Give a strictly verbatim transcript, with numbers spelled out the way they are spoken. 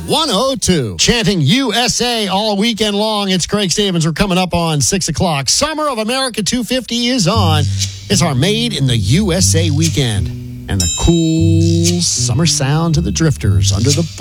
one oh two. Chanting U S A all weekend long. It's Craig Stevens. We're coming up on six o'clock. Summer of America two fifty is on. It's our Made in the U S A weekend. And the cool summer sound to the drifters under the